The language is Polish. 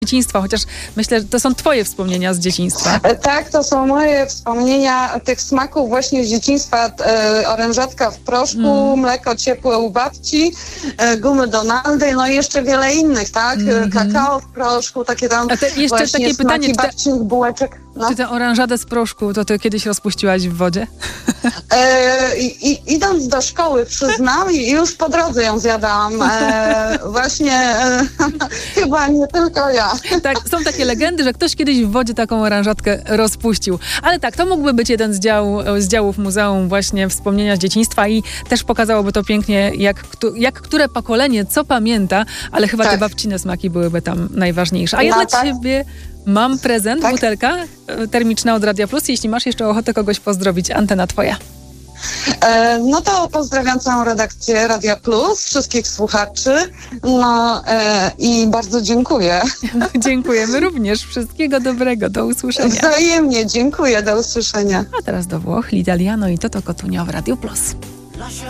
dzieciństwa, chociaż myślę, że to są twoje wspomnienia z dzieciństwa. Tak, to są moje wspomnienia tych smaków właśnie z dzieciństwa. Orężatka w proszku, mleko ciepłe u babci, gumy Donaldy, no i jeszcze wiele innych, tak? Kakao w proszku, takie tam jeszcze właśnie takie pytanie, smaki babcinych bułeczek. No. Czy tę oranżadę z proszku to ty kiedyś rozpuściłaś w wodzie? Idąc do szkoły, przyznam, i już po drodze ją zjadałam. Właśnie chyba nie tylko ja. Tak, są takie legendy, że ktoś kiedyś w wodzie taką oranżatkę rozpuścił. Ale tak, to mógłby być jeden z działów muzeum właśnie wspomnienia z dzieciństwa i też pokazałoby to pięknie, jak które pokolenie co pamięta, ale chyba te babcine smaki byłyby tam najważniejsze. A ja dla ciebie mam prezent, butelka termiczna od Radia Plus. Jeśli masz jeszcze ochotę kogoś pozdrowić, antena twoja. No to pozdrawiam całą redakcję Radia Plus, wszystkich słuchaczy, i bardzo dziękuję. Dziękujemy również. Wszystkiego dobrego. Do usłyszenia. Wzajemnie dziękuję. Do usłyszenia. A teraz do Włoch. L'Italiano i Toto Cotugno w Radiu Plus.